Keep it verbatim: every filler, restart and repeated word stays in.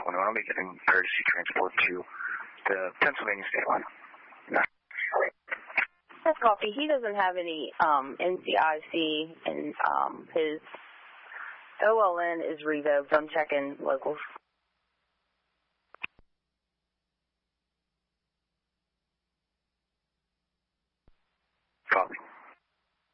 we want to be getting emergency transport to the Pennsylvania state line. No. That's coffee. He doesn't have any um, N C I C, and um, his O L N is revoked. I'm checking locals.